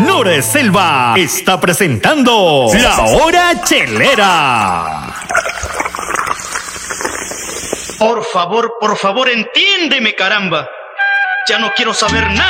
Nore Selva está presentando La Hora Chelera. Por favor, entiéndeme, caramba. Ya no quiero saber nada.